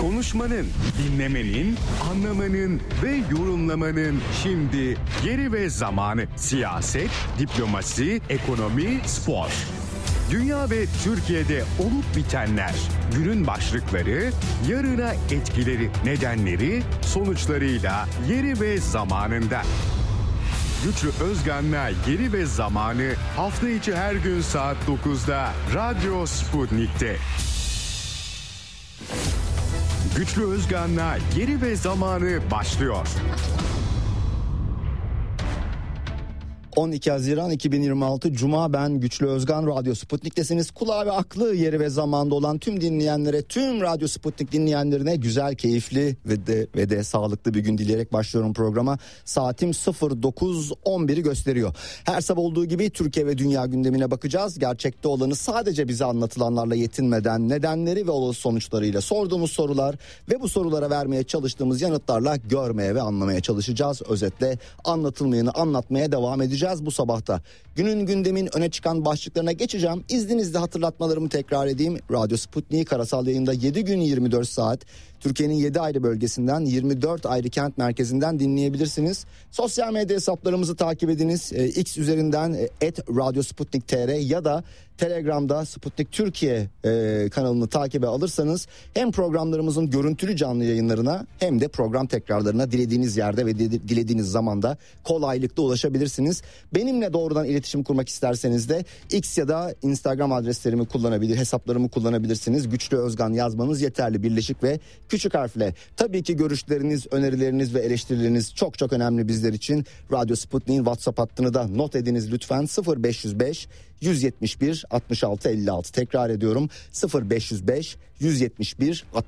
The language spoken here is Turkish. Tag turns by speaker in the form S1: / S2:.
S1: Konuşmanın, dinlemenin, anlamanın ve yorumlamanın şimdi yeri ve zamanı. Siyaset, diplomasi, ekonomi, spor. Dünya ve Türkiye'de olup bitenler, günün başlıkları, yarına etkileri, nedenleri, sonuçlarıyla yeri ve zamanında. Güçlü Özgan'la yeri ve zamanı hafta içi her gün saat 9'da Radyo Sputnik'te. Güçlü Özgan'la yeri ve zamanı başlıyor.
S2: 12 Haziran 2026 Cuma, ben Güçlü Özgan, Radyo Sputnik'tesiniz. Kulağı ve aklı yeri ve zamanda olan tüm dinleyenlere, tüm Radyo Sputnik dinleyenlerine güzel, keyifli ve de sağlıklı bir gün dileyerek başlıyorum programa. Saatim 09.11'i gösteriyor. Her sabah olduğu gibi Türkiye ve dünya gündemine bakacağız. Gerçekte olanı sadece bize anlatılanlarla yetinmeden nedenleri ve olası sonuçlarıyla sorduğumuz sorular ve bu sorulara vermeye çalıştığımız yanıtlarla görmeye ve anlamaya çalışacağız. Özetle anlatılmayanı anlatmaya devam edeceğiz. Bu sabahta günün gündemin öne çıkan başlıklarına geçeceğim. İzninizle hatırlatmalarımı tekrar edeyim. Radyo Sputnik karasal yayında 7 gün 24 saat Türkiye'nin 7 ayrı bölgesinden, 24 ayrı kent merkezinden dinleyebilirsiniz. Sosyal medya hesaplarımızı takip ediniz. X üzerinden @radyosputnik.tr ya da Telegram'da Sputnik Türkiye kanalını takibe alırsanız hem programlarımızın görüntülü canlı yayınlarına hem de program tekrarlarına dilediğiniz yerde ve dilediğiniz zamanda kolaylıkla ulaşabilirsiniz. Benimle doğrudan iletişim kurmak isterseniz de X ya da Instagram adreslerimi kullanabilir, hesaplarımı kullanabilirsiniz. Güçlü Özgan yazmanız yeterli, birleşik ve küçük harfle. Tabii ki görüşleriniz, önerileriniz ve eleştirileriniz çok çok önemli bizler için. Radyo Sputnik'in WhatsApp hattını da not ediniz lütfen. 0505 171 66 56. Tekrar ediyorum, 0505 171